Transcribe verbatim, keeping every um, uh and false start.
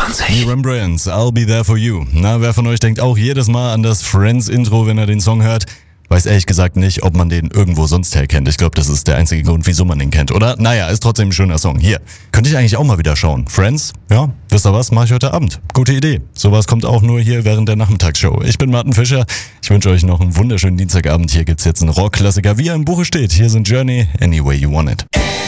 vierundzwanzig. Die Rembrandts, I'll Be There For You. Na, wer von euch denkt auch jedes Mal an das Friends-Intro, wenn er den Song hört? Weiß ehrlich gesagt nicht, ob man den irgendwo sonst her kennt. Ich glaube, das ist der einzige Grund, wieso man den kennt, oder? Naja, ist trotzdem ein schöner Song. Hier, könnte ich eigentlich auch mal wieder schauen. Friends? Ja, wisst ihr was? Mache ich heute Abend. Gute Idee. Sowas kommt auch nur hier während der Nachmittagsshow. Ich bin Martin Fischer. Ich wünsche euch noch einen wunderschönen Dienstagabend. Hier gibt's jetzt einen Rockklassiker, wie er im Buche steht. Hier sind Journey, Any Way You Want It.